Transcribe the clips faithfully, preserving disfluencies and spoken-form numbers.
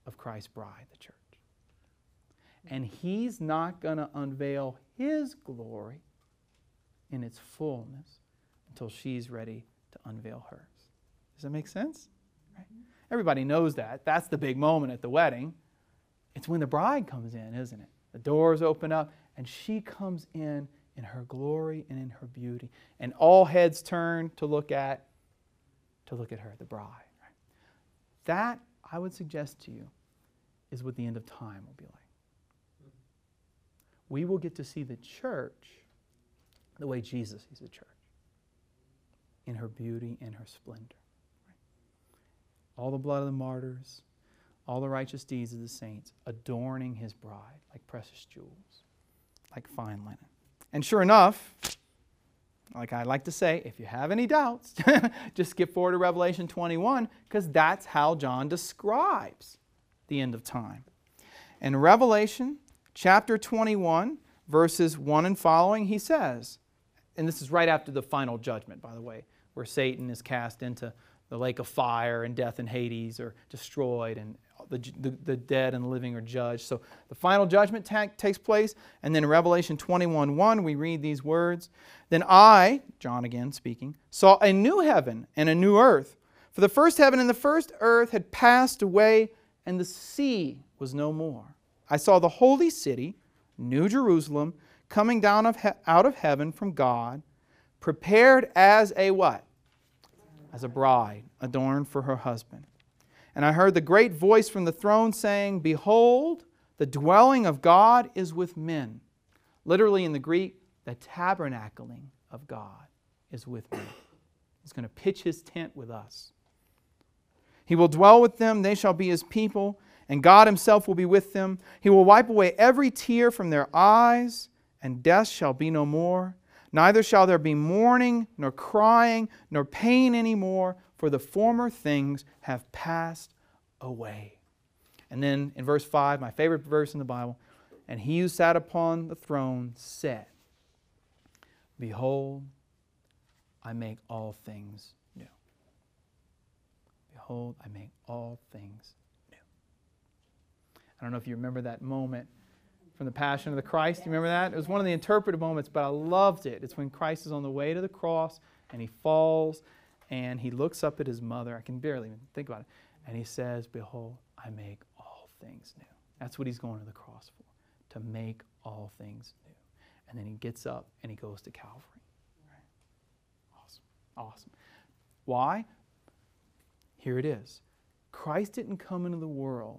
of Christ's bride, the church. And He's not going to unveil His glory in its fullness until she's ready to unveil hers. Does that make sense? Right? Everybody knows that. That's the big moment at the wedding. It's when the bride comes in, isn't it? The doors open up and she comes in in her glory and in her beauty. And all heads turn to look at to look at her, the bride. Right? That, I would suggest to you, is what the end of time will be like. We will get to see the church the way Jesus sees the church, in her beauty and her splendor. Right? All the blood of the martyrs, all the righteous deeds of the saints, adorning His bride like precious jewels, like fine linen. And sure enough, like I like to say, if you have any doubts, just skip forward to Revelation twenty-one, because that's how John describes the end of time. In Revelation chapter twenty-one, verses one and following, he says, and this is right after the final judgment, by the way, where Satan is cast into the lake of fire and death and Hades are destroyed and the, the, the dead and the living are judged. So the final judgment ta- takes place. And then in Revelation twenty-one one, we read these words. Then I, John again speaking, saw a new heaven and a new earth. For the first heaven and the first earth had passed away, and the sea was no more. I saw the holy city, New Jerusalem, coming down of he- out of heaven from God, prepared as a what? As a bride, adorned for her husband. And I heard the great voice from the throne saying, Behold, the dwelling of God is with men. Literally in the Greek, the tabernacling of God is with men. He's going to pitch His tent with us. He will dwell with them, they shall be His people, and God Himself will be with them. He will wipe away every tear from their eyes, and death shall be no more. Neither shall there be mourning, nor crying, nor pain any more, for the former things have passed away. And then in verse five, my favorite verse in the Bible, and He who sat upon the throne said, Behold, I make all things new. Behold, I make all things new. I don't know if you remember that moment from the Passion of the Christ. Do you remember that? It was one of the interpretive moments, but I loved it. It's when Christ is on the way to the cross and He falls and He looks up at His mother. I can barely even think about it. And He says, Behold, I make all things new. That's what He's going to the cross for, to make all things new. And then He gets up and He goes to Calvary. Right? Awesome. Awesome. Why? Here it is. Christ didn't come into the world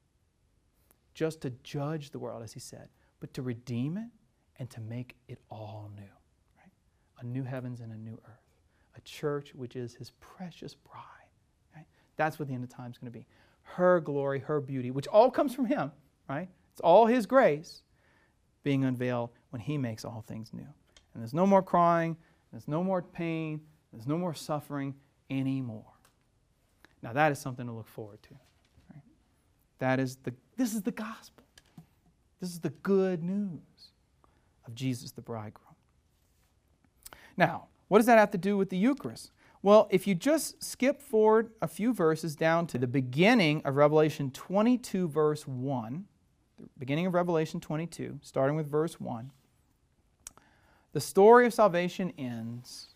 just to judge the world, as He said, but to redeem it and to make it all new. Right? A new heavens and a new earth. A church which is His precious bride. Right? That's what the end of time is going to be. Her glory, her beauty, which all comes from Him. Right? It's all His grace being unveiled when He makes all things new. And there's no more crying, there's no more pain, there's no more suffering anymore. Now that is something to look forward to. Right? That is the this is the gospel. This is the good news of Jesus the bridegroom. Now, what does that have to do with the Eucharist? Well, if you just skip forward a few verses down to the beginning of Revelation twenty-two, verse one, the beginning of Revelation twenty-two, starting with verse one, the story of salvation ends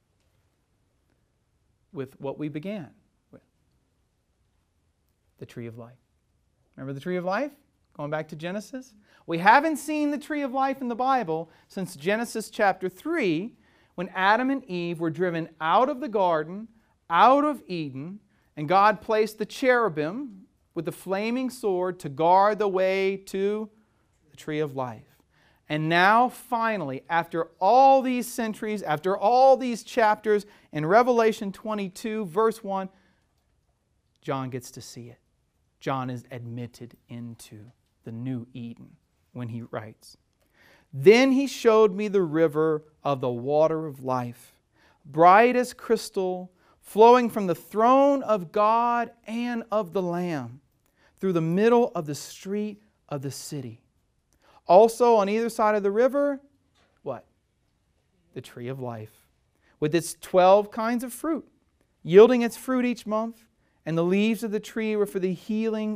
with what we began with, the tree of life. Remember the tree of life? Going back to Genesis? We haven't seen the tree of life in the Bible since Genesis chapter three, when Adam and Eve were driven out of the garden, out of Eden, and God placed the cherubim with the flaming sword to guard the way to the tree of life. And now, finally, after all these centuries, after all these chapters, in Revelation twenty-two, verse one, John gets to see it. John is admitted into the new Eden when he writes, Then He showed me the river of the water of life, bright as crystal, flowing from the throne of God and of the Lamb, through the middle of the street of the city. Also on either side of the river, what? The tree of life, with its twelve kinds of fruit, yielding its fruit each month, and the leaves of the tree were for the healing